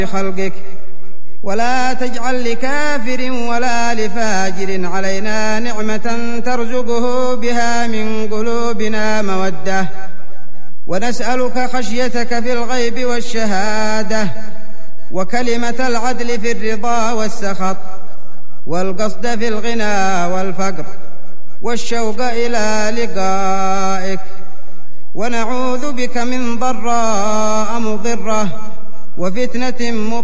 خلقك، ولا تجعل لكافر ولا لفاجر علينا نعمة ترزقه بها من قلوبنا مودة، ونسألك خشيتك في الغيب والشهادة، وكلمة العدل في الرضا والسخط، والقصد في الغنى والفقر، والشوق إلى لقائك. ونعوذ بك من ضراء مضرة وفتنة